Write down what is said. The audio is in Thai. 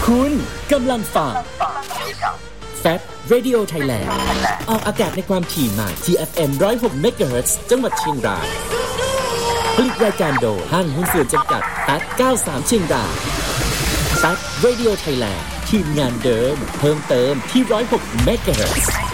คุณกำลังฟัง Fat Radio Thailand ออกอากาศในความถี่ใหม่ TFM 106 MHz จังหวัดเชียงรายผลิตรายการโดยห้างหุ้นส่วนจำกัด Fat 93 เชียงราย Fat Radio Thailand ทีมงานเดิมเพิ่มเติมที่106 MHz